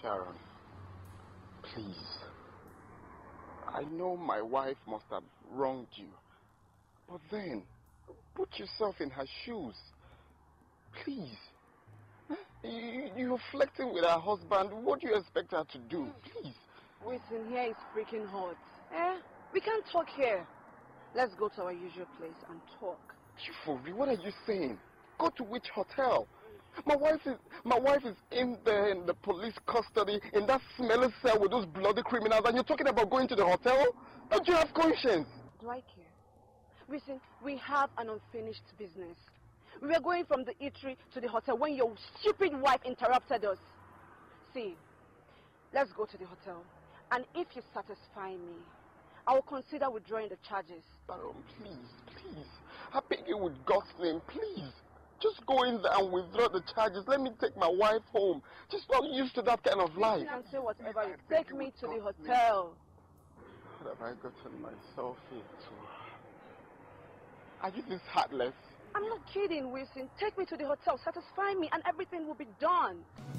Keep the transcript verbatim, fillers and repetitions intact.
Sharon, please. I know my wife must have wronged you. But then, put yourself in her shoes. Please. You, you're flirting with her husband. What do you expect her to do? Please. Listen, here is freaking hot. Eh? We can't talk here. Let's go to our usual place and talk. You for real? What are you saying? Go to which hotel? My wife is my wife is in there in the police custody in that smelly cell with those bloody criminals, and you're talking about going to the hotel? Don't you have conscience? Do I care? Listen, we have an unfinished business. We were going from the eatery to the hotel when your stupid wife interrupted us. See, let's go to the hotel, and if you satisfy me, I will consider withdrawing the charges. Baron, please, please. I beg you with God's name, please. Just go in there and withdraw the charges. Let me take my wife home. She's not used to that kind of life. You can say whatever you take me to the hotel. What have I gotten myself into? Are you this heartless? I'm not kidding, Wilson. Take me to the hotel, satisfy me, and everything will be done.